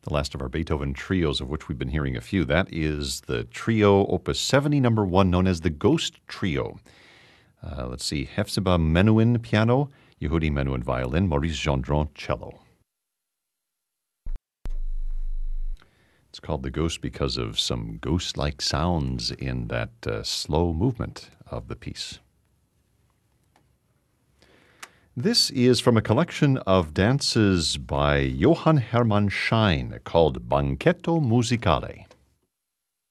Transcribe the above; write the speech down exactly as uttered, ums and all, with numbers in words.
the last of our Beethoven trios, of which we've been hearing a few. That is the trio Opus seventy, number one, known as the Ghost Trio. Uh, let's see, Hephzibah Menuhin piano, Yehudi Menuhin violin, Maurice Gendron cello. It's called The Ghost because of some ghost-like sounds in that uh, slow movement of the piece. This is from a collection of dances by Johann Hermann Schein called Banchetto Musicale.